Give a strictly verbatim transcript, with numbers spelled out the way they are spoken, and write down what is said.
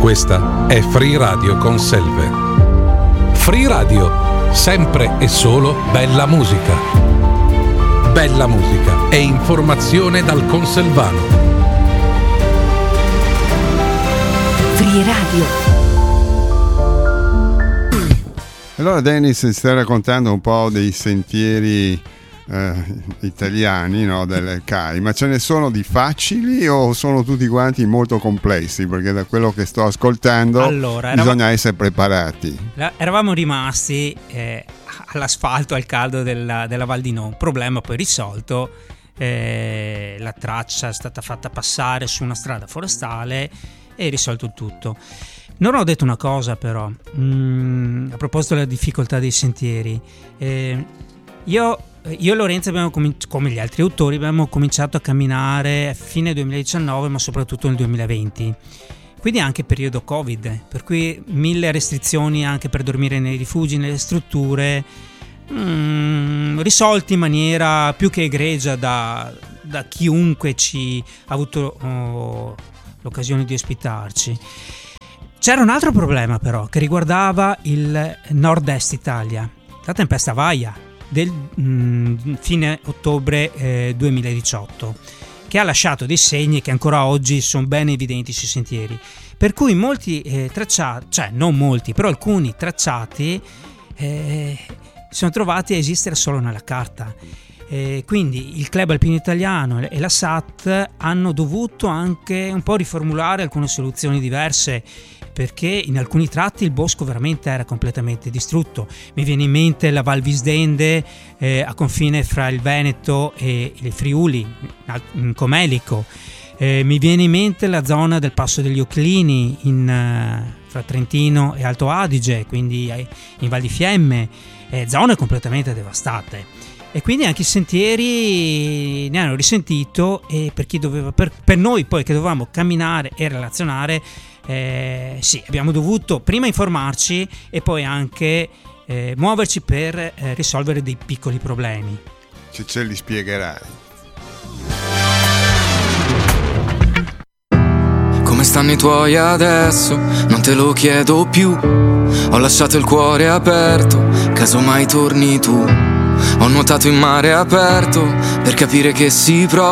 Questa è Free Radio con Selve. Free Radio, sempre e solo bella musica. Bella musica e informazione dal Conselvano. Free Radio. Allora Dennis, stai raccontando un po' dei sentieri eh, italiani, no, del C A I, ma ce ne sono di facili o sono tutti quanti molto complessi? Perché da quello che sto ascoltando allora, bisogna eravamo, essere preparati. Eravamo rimasti eh, all'asfalto, al caldo della, della Val di Non, problema poi risolto, eh, la traccia è stata fatta passare su una strada forestale e risolto il tutto. Non ho detto una cosa però, mm, a proposito della difficoltà dei sentieri. Eh, io, io e Lorenzo abbiamo cominci- come gli altri autori abbiamo cominciato a camminare a fine duemiladiciannove, ma soprattutto nel duemilaventi. Quindi anche periodo Covid, per cui mille restrizioni anche per dormire nei rifugi, nelle strutture, mm, risolti in maniera più che egregia da, da chiunque ci ha avuto oh, l'occasione di ospitarci. C'era un altro problema però che riguardava il nord-est Italia, la tempesta Vaia del mh, fine ottobre eh, duemiladiciotto, che ha lasciato dei segni che ancora oggi sono ben evidenti sui sentieri, per cui molti eh, tracciati, cioè non molti, però alcuni tracciati eh, sono trovati a esistere solo nella carta. Eh, quindi il Club Alpino Italiano e la S A T hanno dovuto anche un po' riformulare alcune soluzioni diverse, perché in alcuni tratti il bosco veramente era completamente distrutto. Mi viene in mente la Val Visdende eh, a confine fra il Veneto e il Friuli, in Comelico. Eh, mi viene in mente la zona del Passo degli Oclini in, uh, fra Trentino e Alto Adige, quindi in Val di Fiemme, eh, zone completamente devastate. E quindi anche i sentieri ne hanno risentito, e per chi doveva, per, per noi poi che dovevamo camminare e relazionare, eh, sì, abbiamo dovuto prima informarci e poi anche eh, muoverci per eh, risolvere dei piccoli problemi. Se ce li spiegherai. Come stanno i tuoi adesso? Non te lo chiedo più. Ho lasciato il cuore aperto, caso mai torni tu. Ho nuotato in mare aperto per capire che si prova